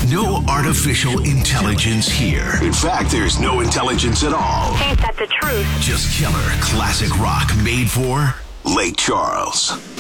No artificial intelligence here. In fact, there's no intelligence at all. Ain't that the truth? Just killer classic rock made for Lake Charles.